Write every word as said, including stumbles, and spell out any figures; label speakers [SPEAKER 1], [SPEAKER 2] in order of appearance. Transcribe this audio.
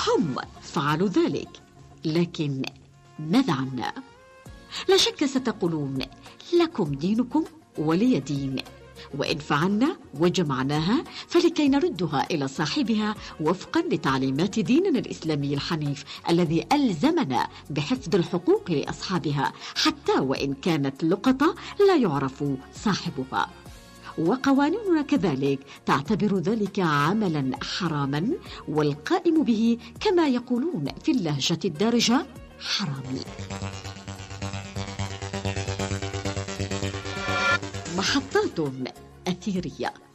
[SPEAKER 1] هم فعلوا ذلك، لكن ماذا عنا؟ لا شك ستقولون لكم دينكم ولي دين، وإن فعلنا وجمعناها فلكي نردها إلى صاحبها وفقا لتعليمات ديننا الإسلامي الحنيف الذي ألزمنا بحفظ الحقوق لأصحابها حتى وإن كانت لقطة لا يعرف صاحبها. وقوانيننا كذلك تعتبر ذلك عملا حراما، والقائم به كما يقولون في اللهجة الدارجة حرامي. محطات أثيرية.